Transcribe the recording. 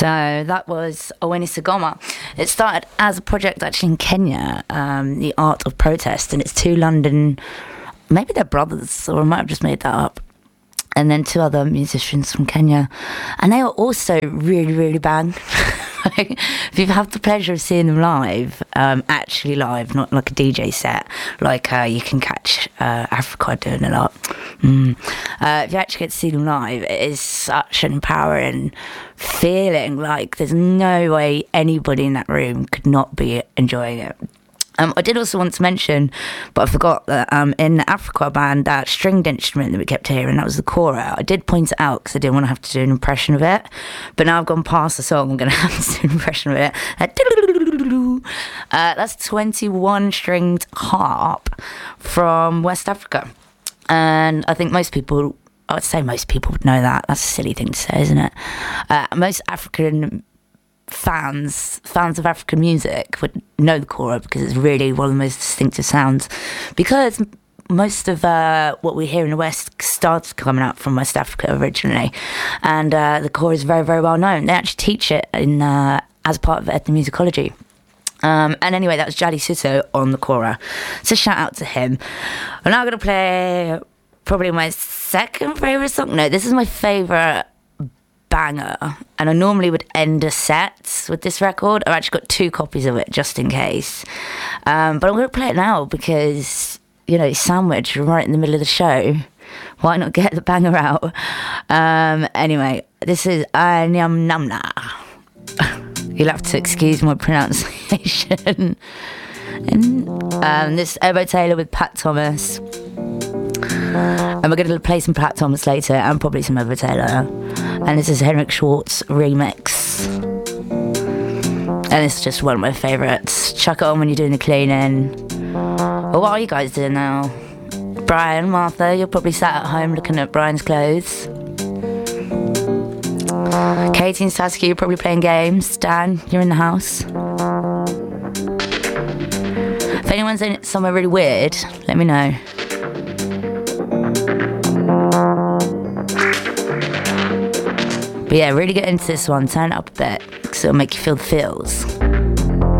So that was Owini Sagoma. It started as a project actually in Kenya, The Art of Protest, and it's two London, maybe they're brothers, or I might have just made that up, and then two other musicians from Kenya, and they are also really, really bang. If you've had the pleasure of seeing them live, actually live, not like a DJ set, like you can catch Africa doing a lot. If you actually get to see them live, it is such an empowering feeling. Like there's no way anybody in that room could not be enjoying it. I did also want to mention, but I forgot that in the Africa band, that stringed instrument that we kept hearing, that was the kora. I did point it out because I didn't want to have to do an impression of it. But now I've gone past the song, I'm going to have to do an impression of it. That's 21 stringed harp from West Africa. And I think most people, I would say most people would know that. That's a silly thing to say, isn't it? Most African fans of African music would know the kora because it's really one of the most distinctive sounds, because most of what we hear in the West starts coming out from West Africa originally, and the kora is very, very well known. They actually teach it in as part of ethnomusicology. And anyway, that was Jali Sutto on the kora, so shout out to him. I'm now going to play probably my second favourite song. No, this is my favourite banger, and I normally would end a set with this record. I've actually got 2 copies of it just in case, but I'm going to play it now because, you know, it's sandwiched right in the middle of the show. Why not get the banger out? Anyway, this is Anyam Namna. You'll have to excuse my pronunciation. And this is Ebo Taylor with Pat Thomas, and we're going to play some Pat Thomas later and probably some Ebo Taylor. And this is Henrik Schwartz remix, and it's just one of my favourites. Chuck it on when you're doing the cleaning. Well, what are you guys doing now? Brian, Martha, you're probably sat at home looking at Brian's clothes. Katie and Saskia, you're probably playing games. Dan, you're in the house. If anyone's in somewhere really weird, let me know. But yeah, really get into this one, turn it up a bit, because it'll make you feel the feels.